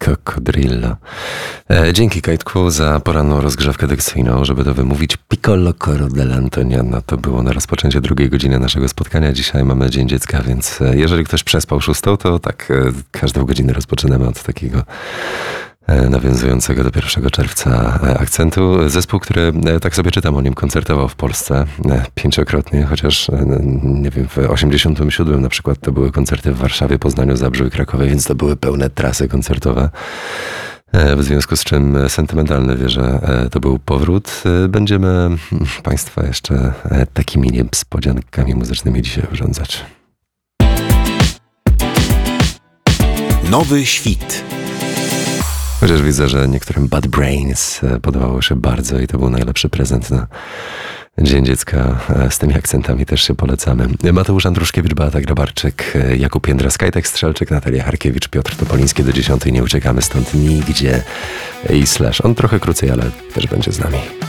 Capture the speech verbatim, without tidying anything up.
Coccodrillo. E, dzięki Kajtku za poranną rozgrzewkę dykcyjną, żeby to wymówić. Piccolo coro dell'Antoniana to było na rozpoczęcie drugiej godziny naszego spotkania. Dzisiaj mamy Dzień Dziecka, więc jeżeli ktoś przespał szóstą, to tak, e, każdą godzinę rozpoczynamy od takiego nawiązującego do pierwszego czerwca akcentu. Zespół, który, tak sobie czytam o nim, koncertował w Polsce pięciokrotnie, chociaż nie wiem, w osiemdziesiątym siódmym na przykład to były koncerty w Warszawie, Poznaniu, Zabrzu i Krakowie, więc to były pełne trasy koncertowe. W związku z czym sentymentalny wie, że to był powrót. Będziemy Państwa jeszcze takimi niespodziankami muzycznymi dzisiaj urządzać. Nowy świt. Chociaż widzę, że niektórym Bad Brains podobało się bardzo i to był najlepszy prezent na Dzień Dziecka. Z tymi akcentami też się polecamy. Mateusz Andruszkiewicz, Beata Grabarczyk, Jakub Jędra, Kajtek Strzelczyk, Natalia Harkiewicz, Piotr Topoliński do dziesiątej. Nie uciekamy stąd nigdzie. I slash. On trochę krócej, ale też będzie z nami.